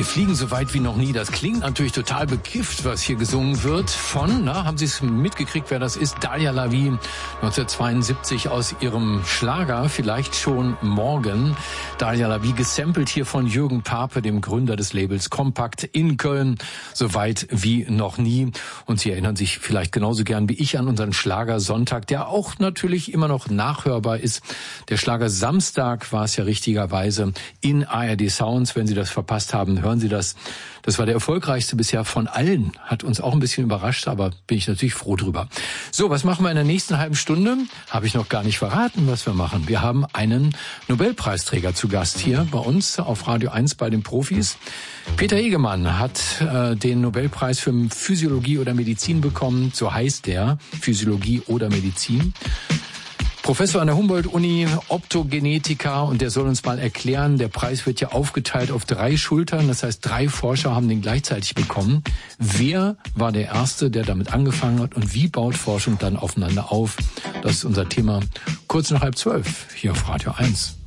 fliegen so weit wie noch nie. Das klingt natürlich total bekifft, was hier gesungen wird von, haben Sie es mitgekriegt, wer das ist? Dalia Lavi, 1972 aus ihrem Schlager, vielleicht schon morgen. Dalia Lavi, gesampelt hier von Jürgen Pape, dem Gründer des Labels Kompakt in Köln, so weit wie noch nie. Und Sie erinnern sich vielleicht genauso gern wie ich an unseren Schlagersonntag, der auch natürlich immer noch nachhörbar ist. Der Schlager Samstag war es ja richtigerweise in ARD Sounds. Wenn Sie das verpasst haben, hören Sie das. Das war der erfolgreichste bisher von allen. Hat uns auch ein bisschen überrascht, aber bin ich natürlich froh drüber. So, was machen wir in der nächsten halben Stunde? Habe ich noch gar nicht verraten, was wir machen. Wir haben einen Nobelpreisträger zu Gast hier bei uns auf Radio 1 bei den Profis. Peter Egemann hat den Nobelpreis für Physiologie oder Medizin bekommen. So heißt der, Physiologie oder Medizin. Professor an der Humboldt-Uni, Optogenetiker, und der soll uns mal erklären, der Preis wird ja aufgeteilt auf 3 Schultern, das heißt 3 Forscher haben den gleichzeitig bekommen. Wer war der Erste, der damit angefangen hat, und wie baut Forschung dann aufeinander auf? Das ist unser Thema kurz nach 11:30 hier auf Radio 1.